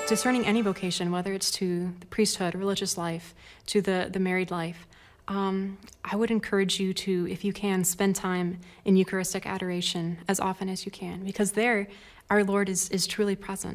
discerning any vocation, whether it's to the priesthood, religious life, to the married life, I would encourage you to, if you can, spend time in Eucharistic adoration as often as you can, because there our Lord is truly present.